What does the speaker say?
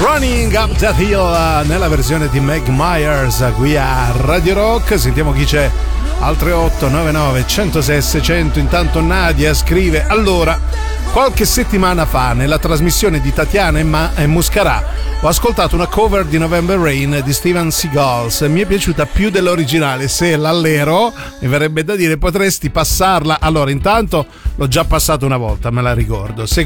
Running Up That Hill nella versione di Meg Myers qui a Radio Rock. Sentiamo chi c'è al 3899 106 600. Intanto Nadia scrive: allora, qualche settimana fa nella trasmissione di Tatiana e Muscarà ho ascoltato una cover di November Rain di Steven Seagals. Mi è piaciuta più dell'originale. Se l'allero, mi verrebbe da dire, potresti passarla. Allora, intanto l'ho già passata una volta, me la ricordo.